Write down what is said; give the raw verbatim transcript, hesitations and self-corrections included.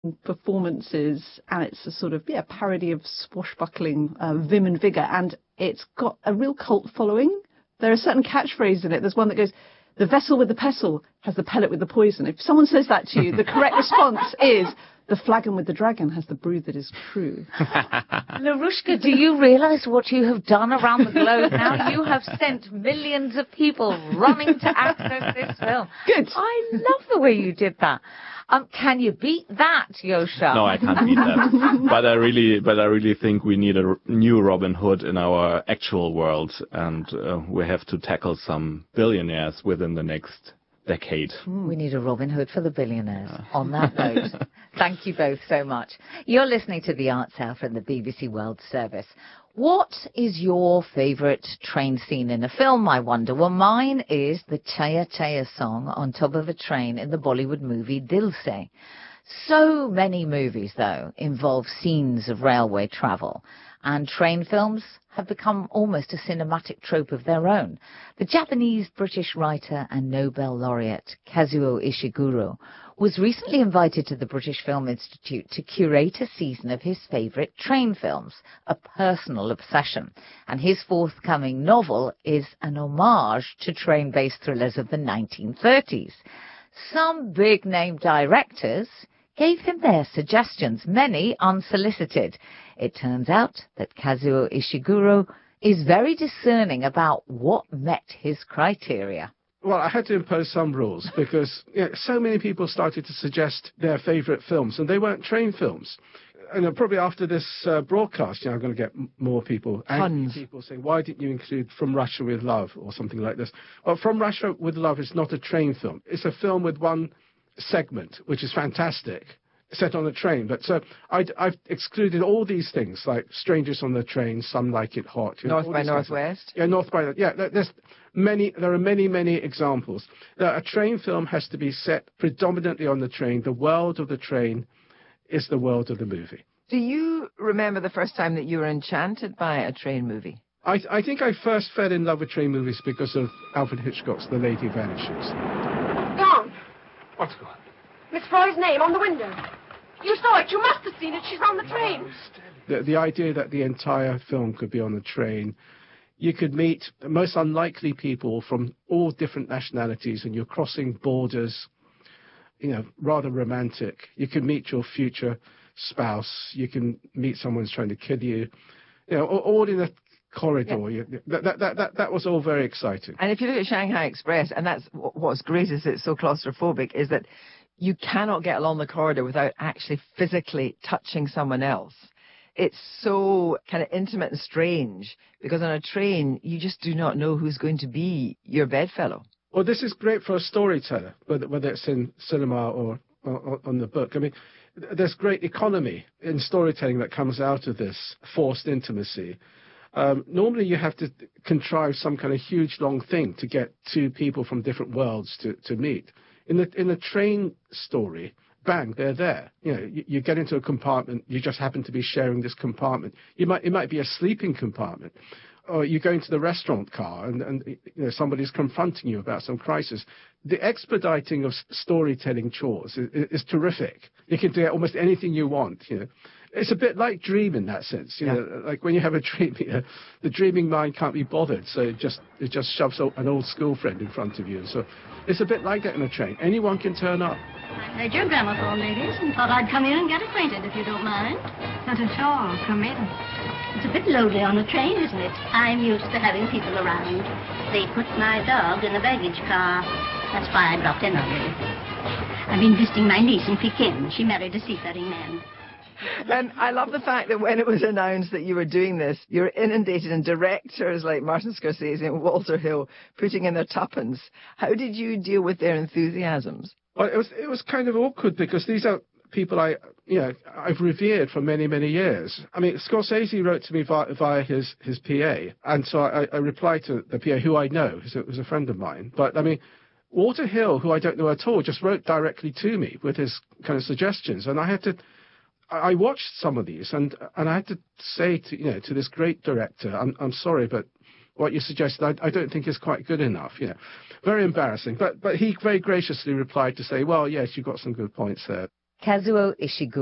performances, and it's a sort of yeah parody of swashbuckling uh, vim and vigour, and it's got a real cult following. There are certain catchphrases in it. There's one that goes, "The vessel with the pestle has the pellet with the poison." If someone says that to you, the correct response is, "The flagon with the dragon has the brew that is true." Larushka, do you realise what you have done around the globe now? You have sent millions of people running to access this film. Good. I love the way you did that. Um, can you beat that, Yosha? No, I can't beat that. but I really, but I really think we need a new Robin Hood in our actual world, and uh, we have to tackle some billionaires within the next decade. We need a Robin Hood for the billionaires. Uh. On that note, thank you both so much. You're listening to The Arts Hour from the B B C World Service. What is your favourite train scene in a film, I wonder? Well, mine is the Chaya Chaya song on top of a train in the Bollywood movie Dil Se. So many movies, though, involve scenes of railway travel, and train films have become almost a cinematic trope of their own. The Japanese-British writer and Nobel laureate Kazuo Ishiguro was recently invited to the British Film Institute to curate a season of his favourite train films, a personal obsession. And his forthcoming novel is an homage to train-based thrillers of the nineteen thirties. Some big-name directors gave him their suggestions, many unsolicited. It turns out that Kazuo Ishiguro is very discerning about what met his criteria. Well, I had to impose some rules because you know, so many people started to suggest their favourite films, and they weren't train films. And uh, probably after this uh, broadcast, you know, I'm going to get m- more people, angry people saying, "Why didn't you include From Russia with Love?" or something like this. Well, From Russia with Love is not a train film. It's a film with one segment, which is fantastic, set on a train. But so I'd, I've excluded all these things, like Strangers on the Train, Some Like It Hot. You North know, by Northwest? Yeah, North by... Yeah, there's many, there are many, many examples. Now, a train film has to be set predominantly on the train. The world of the train is the world of the movie. Do you remember the first time that you were enchanted by a train movie? I, I think I first fell in love with train movies because of Alfred Hitchcock's The Lady Vanishes. Gone. What's gone? Miss Froy's name on the window. You saw it. You must have seen it. She's on the train. The, the idea that the entire film could be on the train. You could meet the most unlikely people from all different nationalities, and you're crossing borders, you know, rather romantic. You could meet your future spouse. You can meet someone who's trying to kill you. You know, all, all in a corridor. Yeah. You, that, that, that, that, that was all very exciting. And if you look at Shanghai Express, and that's what's great is it's so claustrophobic, is that you cannot get along the corridor without actually physically touching someone else. It's so kind of intimate and strange, because on a train, you just do not know who's going to be your bedfellow. Well, this is great for a storyteller, whether, whether it's in cinema or, or on the book. I mean, there's great economy in storytelling that comes out of this forced intimacy. Um, normally, you have to contrive some kind of huge, long thing to get two people from different worlds to, to meet. In the in a train story, bang, they're there. You know, you, you get into a compartment. You just happen to be sharing this compartment. You might it might be a sleeping compartment, or you go into the restaurant car and, and you know, somebody's confronting you about some crisis. The expediting of storytelling chores is, is terrific. You can do almost anything you want. You know, it's a bit like Dream in that sense. You yeah. know, like when you have a dream, you know, the dreaming mind can't be bothered, so it just it just shoves an old school friend in front of you. So it's a bit like that in a train. Anyone can turn up. I played your gramophone, ladies, and thought I'd come in and get acquainted, if you don't mind. Not at all. Come in. It's a bit lonely on a train, isn't it? I'm used to having people around. They put my dog in the baggage car. That's why I dropped in on you. I've been visiting my niece in Pekin. She married a seafaring man. And I love the fact that when it was announced that you were doing this, you were inundated in directors like Martin Scorsese and Walter Hill putting in their tuppence. How did you deal with their enthusiasms? Well, it was it was kind of awkward because these are people I you know I've revered for many many years. I mean, Scorsese wrote to me via, via his his P A, and so I, I replied to the P A, who I know, who's a, who's a friend of mine. But I mean, Walter Hill, who I don't know at all, just wrote directly to me with his kind of suggestions, and I had to. I watched some of these, and and I had to say to you know to this great director, I'm I'm sorry, but what you suggested I, I don't think is quite good enough. You know, very embarrassing. But but he very graciously replied to say, well, yes, you've got some good points there. Kazuo Ishiguro.